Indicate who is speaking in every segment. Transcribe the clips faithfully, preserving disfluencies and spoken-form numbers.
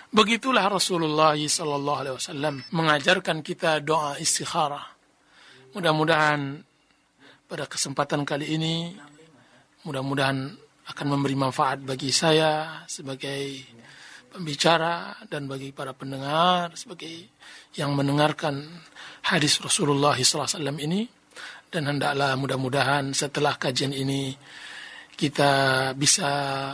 Speaker 1: Begitulah Rasulullah sallallahu alaihi wasallam mengajarkan kita doa istikharah. Mudah-mudahan pada kesempatan kali ini, mudah-mudahan akan memberi manfaat bagi saya sebagai pembicara dan bagi para pendengar sebagai yang mendengarkan hadis Rasulullah sallallahu alaihi wasallam ini. Dan hendaklah mudah-mudahan setelah kajian ini kita bisa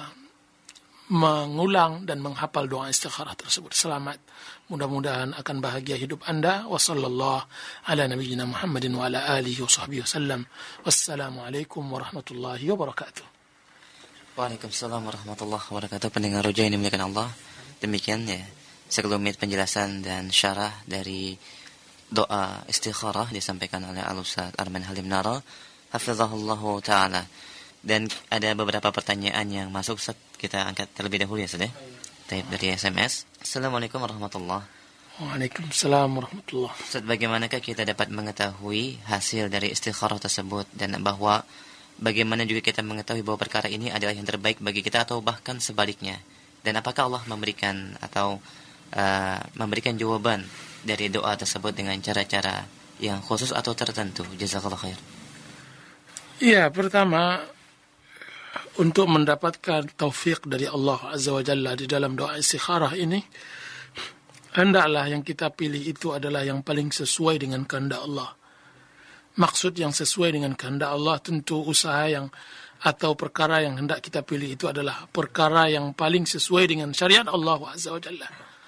Speaker 1: mengulang dan menghafal doa istikharah tersebut. Selamat. Mudah-mudahan akan bahagia hidup Anda. Wa sallallahu ala nabiyyina Muhammadin wa ala alihi wa sahbihi wasallam. Wassalamualaikum warahmatullahi wabarakatuh.
Speaker 2: Waalaikumsalam warahmatullahi wabarakatuh. Pendengar Roja ini dimuliakan Allah. Demikian ya sekelumit penjelasan dan syarah dari doa istikharah disampaikan oleh Al-Ustaz Arman Halim Nara hafizahullahu taala. Dan ada beberapa pertanyaan yang masuk, Ustaz. Kita angkat terlebih dahulu ya, Ustaz. Taib dari S M S. Assalamualaikum warahmatullahi wabarakatuh.
Speaker 1: Waalaikumsalam warahmatullahi wabarakatuh.
Speaker 2: Ustaz, bagaimanakah kita dapat mengetahui hasil dari istikharah tersebut, dan bahwa bagaimana juga kita mengetahui bahwa perkara ini adalah yang terbaik bagi kita atau bahkan sebaliknya? Dan apakah Allah memberikan atau uh, memberikan jawaban dari doa tersebut dengan cara-cara yang khusus atau tertentu? Jazakallah khair.
Speaker 1: Iya, pertama untuk mendapatkan taufik dari Allah Azza wa Jalla di dalam doa istikharah ini, hendaklah yang kita pilih itu adalah yang paling sesuai dengan kehendak Allah. Maksud yang sesuai dengan kehendak Allah, tentu usaha yang atau perkara yang hendak kita pilih itu adalah perkara yang paling sesuai dengan syariat Allah Azza wa Jalla.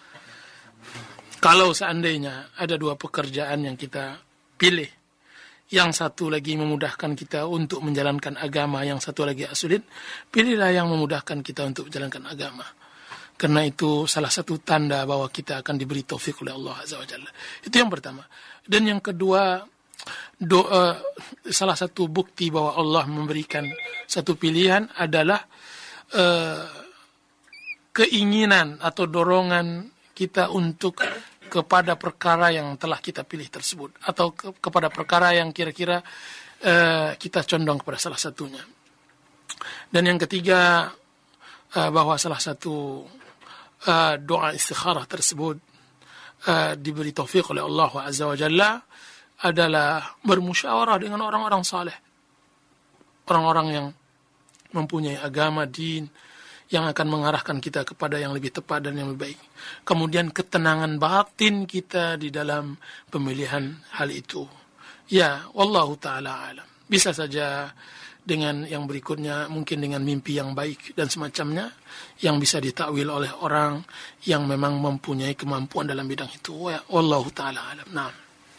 Speaker 1: Kalau seandainya ada dua pekerjaan yang kita pilih, yang satu lagi memudahkan kita untuk menjalankan agama, yang satu lagi sulit, pilihlah yang memudahkan kita untuk menjalankan agama. Karena itu salah satu tanda bahwa kita akan diberi taufik oleh Allah Azza wa Jalla. Itu yang pertama. Dan yang kedua, doa, salah satu bukti bahwa Allah memberikan satu pilihan adalah uh, keinginan atau dorongan kita untuk kepada perkara yang telah kita pilih tersebut, atau ke, kepada perkara yang kira-kira uh, kita condong kepada salah satunya. Dan yang ketiga, uh, bahwa salah satu uh, doa istikharah tersebut uh, diberi taufik oleh Allah Azza wa Jalla adalah bermusyawarah dengan orang-orang saleh, orang-orang yang mempunyai agama, din, yang akan mengarahkan kita kepada yang lebih tepat dan yang lebih baik. Kemudian ketenangan batin kita di dalam pemilihan hal itu. Ya, wallahu ta'ala alam. Bisa saja dengan yang berikutnya, mungkin dengan mimpi yang baik dan semacamnya, yang bisa ditakwil oleh orang yang memang mempunyai kemampuan dalam bidang itu. Ya, wallahu ta'ala alam. Nah.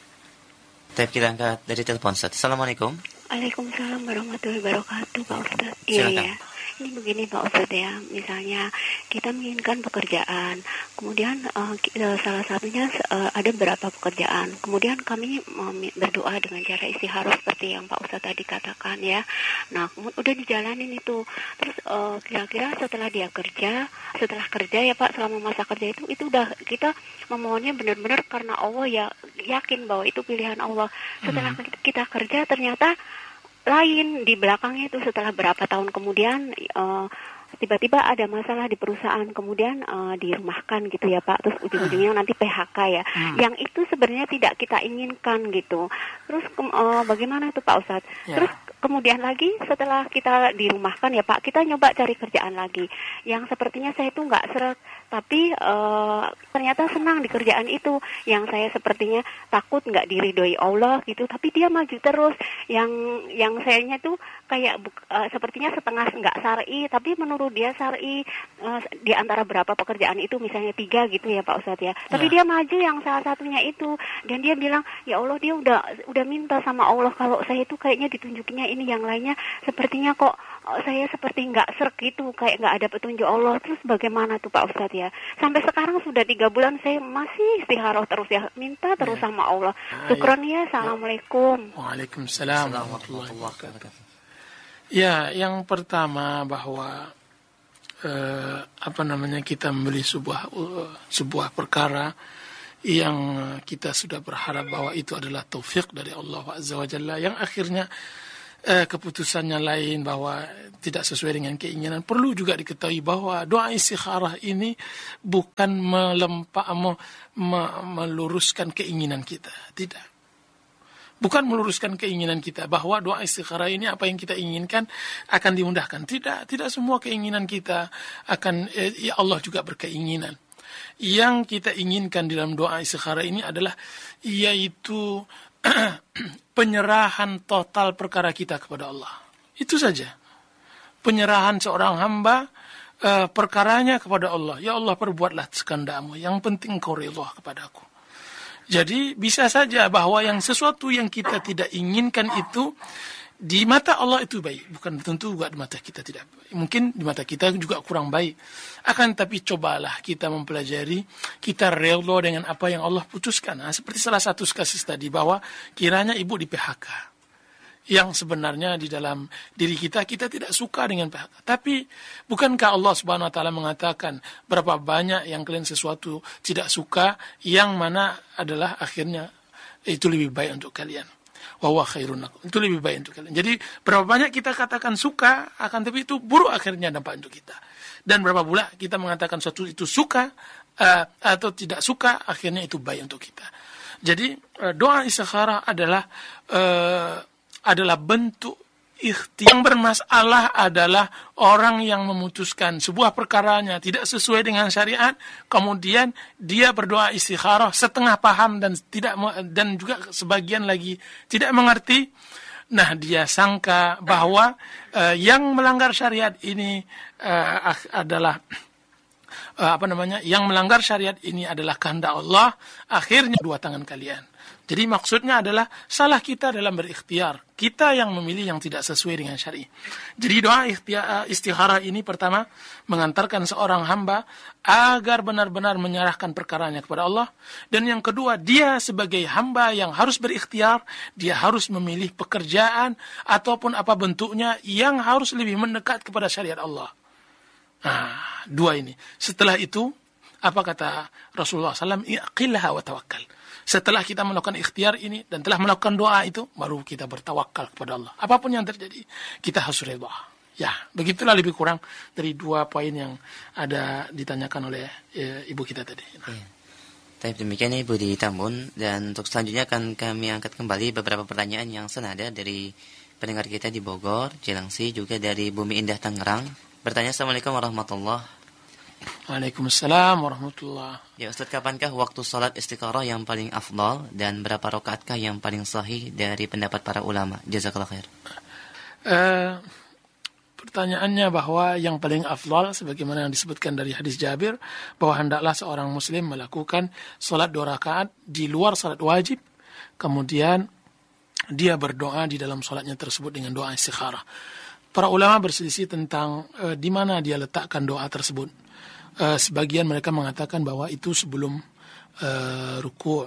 Speaker 2: Tapi kita angkat dari telepon, Ustaz. Assalamualaikum.
Speaker 3: Waalaikumsalam warahmatullahi wabarakatuh, Pak Ustaz. Iya, ya. Ini begini Pak Ustadz ya, misalnya kita menginginkan pekerjaan, kemudian uh, salah satunya uh, ada beberapa pekerjaan, kemudian kami uh, berdoa dengan cara istikharah seperti yang Pak Ustadz tadi katakan ya. Nah, udah dijalanin itu, terus uh, kira-kira setelah dia kerja, setelah kerja ya Pak, selama masa kerja itu, itu udah kita memohonnya benar-benar karena Allah ya, yakin bahwa itu pilihan Allah. Setelah hmm. kita kerja ternyata lain di belakangnya itu, setelah berapa tahun kemudian uh, tiba-tiba ada masalah di perusahaan, kemudian uh, dirumahkan gitu ya Pak, terus ujung-ujungnya nanti P H K ya, hmm. yang itu sebenarnya tidak kita inginkan gitu. Terus uh, bagaimana itu Pak Ustadz? Ya. Terus kemudian lagi setelah kita dirumahkan ya Pak, kita nyoba cari kerjaan lagi yang sepertinya saya itu nggak seret, tapi uh, ternyata senang di kerjaan itu, yang saya sepertinya takut nggak diridhoi Allah gitu, tapi dia maju terus, yang yang sayanya tuh kayak uh, sepertinya setengah nggak syar'i, tapi menurut dia syar'i, uh, di antara berapa pekerjaan itu misalnya tiga gitu ya Pak Ustadz ya, tapi ya. Dia maju yang salah satunya itu, dan dia bilang ya Allah, dia udah udah minta sama Allah kalau saya itu kayaknya ditunjukinya ini, yang lainnya sepertinya kok uh, saya seperti nggak serk gitu, kayak nggak ada petunjuk Allah. Terus bagaimana tuh Pak Ustadz ya? Sampai sekarang sudah tiga bulan saya masih istikharah terus ya, minta terus ya. Sama Allah. Syukran ya. Assalamualaikum.
Speaker 1: Waalaikumsalam warahmatullahi wabarakatuh. Ya, yang pertama bahwa uh, apa namanya kita membeli sebuah uh, sebuah perkara yang kita sudah berharap bahwa itu adalah taufik dari Allah Azza wa Jalla, yang akhirnya eh, keputusannya lain, bahwa tidak sesuai dengan keinginan, perlu juga diketahui bahwa doa istikharah ini bukan melempa, me, me, meluruskan keinginan kita, tidak. Bukan meluruskan keinginan kita bahwa doa istikharah ini apa yang kita inginkan akan dimudahkan. Tidak, tidak semua keinginan kita akan, eh, ya Allah juga berkeinginan. Yang kita inginkan dalam doa istikharah ini adalah yaitu penyerahan total perkara kita kepada Allah. Itu saja. Penyerahan seorang hamba uh, perkaranya kepada Allah. Ya Allah, perbuatlah kehendakmu. Yang penting Engkau ridha kepadaku. Jadi bisa saja bahwa yang sesuatu yang kita tidak inginkan itu di mata Allah itu baik, bukan tentu juga di mata kita tidak baik. Mungkin di mata kita juga kurang baik. Akan tapi cobalah kita mempelajari, kita rela dengan apa yang Allah putuskan. Nah, seperti salah satu kasus tadi bahwa kiranya ibu di P H K. Yang sebenarnya di dalam diri kita, kita tidak suka dengan P H K. Tapi bukankah Allah Subhanahu Wa Taala mengatakan berapa banyak yang kalian sesuatu tidak suka, yang mana adalah akhirnya itu lebih baik untuk kalian. Wa huwa khairun lakum. Itu lebih baik untuk kalian. Jadi berapa banyak kita katakan suka, akan tapi itu buruk akhirnya dampak untuk kita. Dan berapa pula kita mengatakan sesuatu itu suka uh, atau tidak suka, akhirnya itu baik untuk kita. Jadi uh, doa istikharah adalah uh, adalah bentuk ikhtiar. Yang bermasalah adalah orang yang memutuskan sebuah perkaranya tidak sesuai dengan syariat, kemudian dia berdoa istikharah setengah paham dan tidak dan juga sebagian lagi tidak mengerti. Nah, dia sangka bahwa uh, yang melanggar syariat ini uh, adalah uh, apa namanya? Yang melanggar syariat ini adalah kehendak Allah. Akhirnya dua tangan kalian. Jadi maksudnya adalah salah kita dalam berikhtiar. Kita yang memilih yang tidak sesuai dengan syari. Jadi doa istikharah ini pertama mengantarkan seorang hamba agar benar-benar menyerahkan perkaranya kepada Allah. Dan yang kedua, dia sebagai hamba yang harus berikhtiar, dia harus memilih pekerjaan ataupun apa bentuknya yang harus lebih mendekat kepada syariat Allah. Nah, dua ini. Setelah itu, apa kata Rasulullah shallallahu alaihi wasallam? Iqilha wa tawakkal. Setelah kita melakukan ikhtiar ini dan telah melakukan doa itu, baru kita bertawakal kepada Allah. Apapun yang terjadi, kita harus redha. Ya, begitulah lebih kurang dari dua poin yang ada ditanyakan oleh e, ibu kita tadi. Nah.
Speaker 2: Iya. Tapi demikian Ibu di Tambun, dan untuk selanjutnya akan kami angkat kembali beberapa pertanyaan yang senada dari pendengar kita di Bogor, Cilengsi, juga dari Bumi Indah Tangerang. Bertanya, Assalamualaikum warahmatullahi.
Speaker 1: Waalaikumsalam warahmatullahi.
Speaker 2: Ya Ustaz, kapankah waktu salat istikharah yang paling afdal dan berapa rakaatkah yang paling sahih dari pendapat para ulama? Jazakallah khair.
Speaker 1: Uh, pertanyaannya bahwa yang paling afdal sebagaimana yang disebutkan dari hadis Jabir, bahwa hendaklah seorang muslim melakukan salat dua rakaat di luar salat wajib, kemudian dia berdoa di dalam salatnya tersebut dengan doa istikharah. Para ulama berselisih tentang uh, di mana dia letakkan doa tersebut. Uh, sebagian mereka mengatakan bahwa itu sebelum uh, ruku'.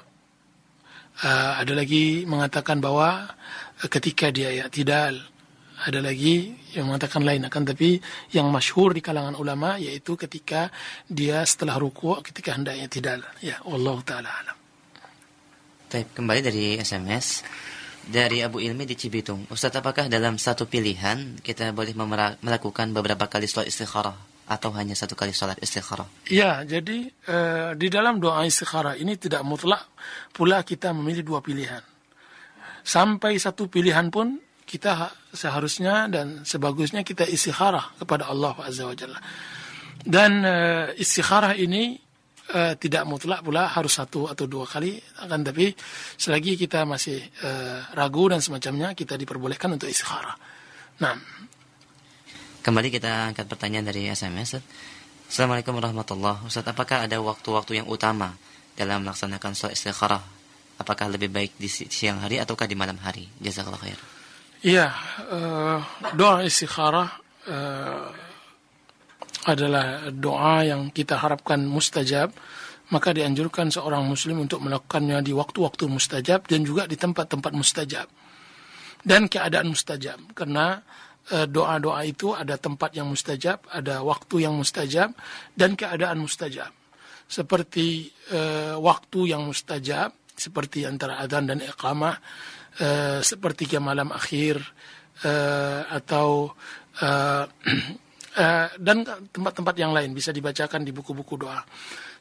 Speaker 1: Uh, ada lagi mengatakan bahwa uh, ketika dia i'tidal. Ada lagi yang mengatakan lain. Akan tapi yang masyhur di kalangan ulama yaitu ketika dia setelah ruku', ketika hendak i'tidal. Ya, wallahu taala alam.
Speaker 2: Baik, kembali dari S M S dari Abu Ilmi di Cibitung. Ustaz, apakah dalam satu pilihan kita boleh memera- melakukan beberapa kali salat istikharah atau hanya satu kali salat istikharah?
Speaker 1: Ya, jadi eh, di dalam doa istikharah ini tidak mutlak pula kita memilih dua pilihan. Sampai satu pilihan pun kita seharusnya dan sebagusnya kita istikharah kepada Allah Azza wa Jalla. Dan eh, istikharah ini eh, tidak mutlak pula harus satu atau dua kali, akan tapi selagi kita masih eh, ragu dan semacamnya, kita diperbolehkan untuk istikharah. Nah,
Speaker 2: kembali kita angkat pertanyaan dari S M S. Assalamualaikum warahmatullahi wabarakatuh. Ustaz, apakah ada waktu-waktu yang utama dalam melaksanakan salat istikharah? Apakah lebih baik di siang hari ataukah di malam hari? Jazakallahu khair.
Speaker 1: Iya, uh, doa istikharah uh, adalah doa yang kita harapkan mustajab. Maka dianjurkan seorang muslim untuk melakukannya di waktu-waktu mustajab dan juga di tempat-tempat mustajab dan keadaan mustajab. Karena doa-doa itu ada tempat yang mustajab, ada waktu yang mustajab, dan keadaan mustajab. Seperti uh, waktu yang mustajab, seperti antara adzan dan iqamah, uh, seperti ke malam akhir, uh, atau uh, uh, dan tempat-tempat yang lain bisa dibacakan di buku-buku doa.